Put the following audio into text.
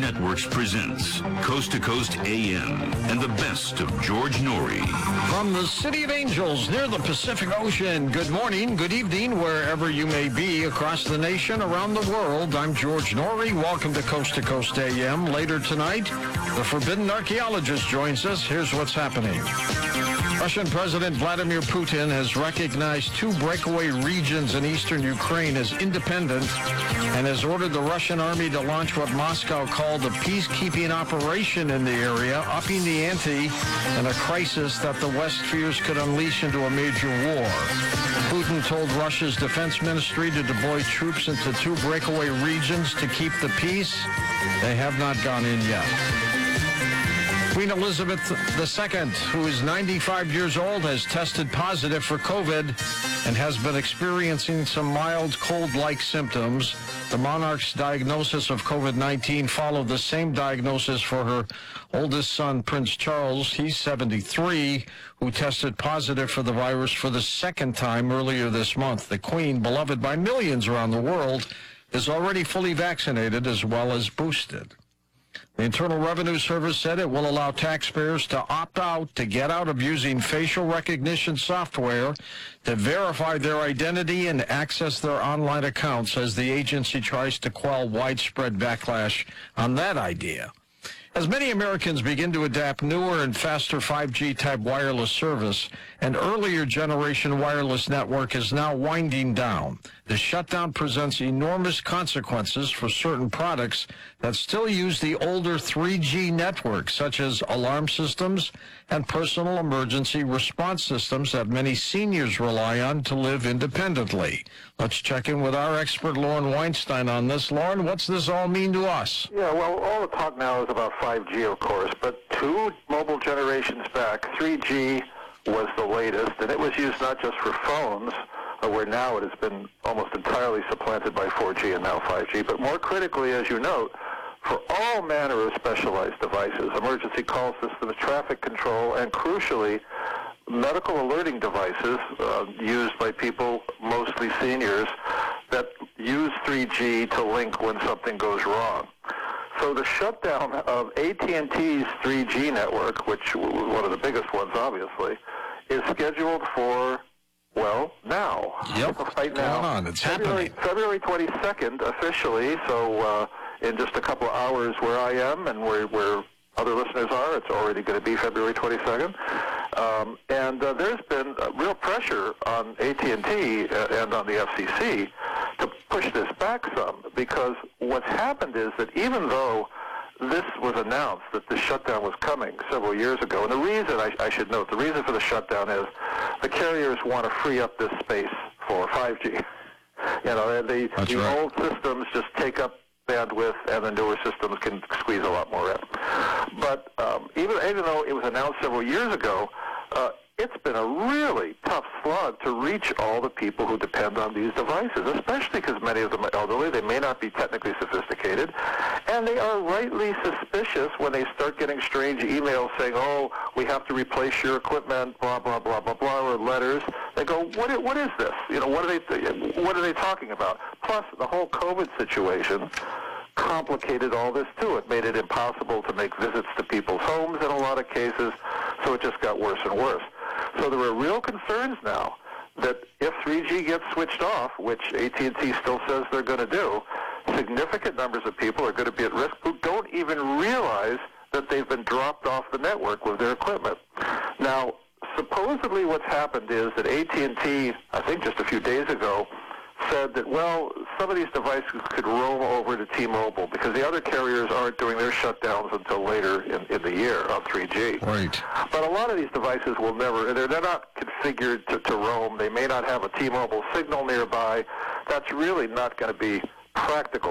Networks presents Coast to Coast AM and the best of George Noory. From the City of Angels near the Pacific Ocean, good morning, good evening, wherever you may be across the nation, around the world. I'm George Noory. Welcome to Coast AM. Later tonight, the forbidden archaeologist joins us. Here's what's happening. Russian President Vladimir Putin has recognized two breakaway regions in eastern Ukraine as independent and has ordered the Russian army to launch what Moscow called a peacekeeping operation in the area, upping the ante in a crisis that the West fears could unleash into a major war. Putin told Russia's defense ministry to deploy troops into two breakaway regions to keep the peace. They have not gone in yet. Queen Elizabeth II, who is 95 years old, has tested positive for COVID and has been experiencing some mild cold-like symptoms. The monarch's diagnosis of COVID-19 followed the same diagnosis for her oldest son, Prince Charles. He's 73, who tested positive for the virus for the second time earlier this month. The Queen, beloved by millions around the world, is already fully vaccinated as well as boosted. The Internal Revenue Service said it will allow taxpayers to opt out to get out of using facial recognition software to verify their identity and access their online accounts as the agency tries to quell widespread backlash on that idea. As many Americans begin to adapt newer and faster 5G-type wireless service, an earlier generation wireless network is now winding down. The shutdown presents enormous consequences for certain products that still use the older 3G network, such as alarm systems and personal emergency response systems that many seniors rely on to live independently. Let's check in with our expert, Lauren Weinstein, on this. Lauren, what's this all mean to us? Yeah, well, all the talk now is about 5G, of course, but two mobile generations back, 3G was the latest, and it was used not just for phones, where now it has been almost entirely supplanted by 4G and now 5G, but more critically, as you note, for all manner of specialized devices, emergency call systems, traffic control, and crucially, medical alerting devices used by people, mostly seniors, that use 3G to link when something goes wrong. So the shutdown of AT&T's 3G network, which was one of the biggest ones, obviously, is scheduled for, well, now. Yep. Right now. Come on, it's happening. February 22nd, officially, so in just a couple of hours where I am and where other listeners are, it's already going to be February 22nd. And there's been real pressure on AT&T and on the FCC to push this back some, because what's happened is that even though this was announced that the shutdown was coming several years ago, and the reason, I should note, the reason for the shutdown is the carriers want to free up this space for 5G. You know, the old systems just take up bandwidth, and the newer systems can squeeze a lot more in. But even though it was announced several years ago, it's been a really tough slog to reach all the people who depend on these devices, especially because many of them are elderly. They may not be technically sophisticated, and they are rightly suspicious when they start getting strange emails saying, oh, we have to replace your equipment, blah, blah, blah, blah, blah, or letters. They go, what is this? You know, what are they talking about? Plus, the whole COVID situation complicated all this too. It made it impossible to make visits to people's homes in a lot of cases, so it just got worse and worse. So there are real concerns now that if 3G gets switched off, which AT&T still says they're going to do, significant numbers of people are going to be at risk who don't even realize that they've been dropped off the network with their equipment. Now, supposedly what's happened is that AT&T, I think just a few days ago, said that, well, some of these devices could roam over to T-Mobile because the other carriers aren't doing their shutdowns until later in the year on 3G. Right. But a lot of these devices will never, they're not configured to roam. They may not have a T-Mobile signal nearby. That's really not going to be practical.